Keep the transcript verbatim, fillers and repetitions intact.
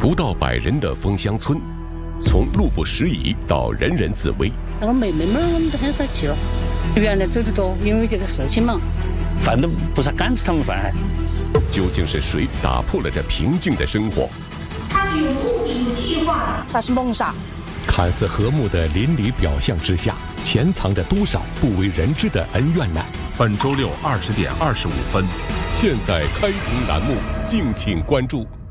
不到百人的枫香村，从路不拾遗到人人自危。 那个妹妹们我们都很少去了，原来走得多，因为这个事情嘛。 饭都不是敢吃他们饭。 究竟是谁打破了这平静的生活？ 它是有目的、有计划的， 它是谋杀。 看似和睦的邻里表象之下，潜藏着多少不为人知的恩怨呢？ 本周六二十点二十五分， 现在开庭栏目，敬请关注。